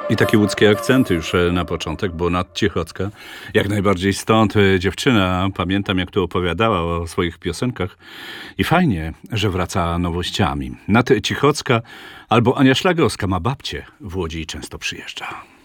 I takie łódzkie akcenty już na początek, bo Nadcichocka, jak najbardziej stąd dziewczyna, pamiętam jak tu opowiadała o swoich piosenkach i fajnie, że wraca nowościami. Nadcichocka albo Ania Szlagowska ma babcię w Łodzi i często przyjeżdża.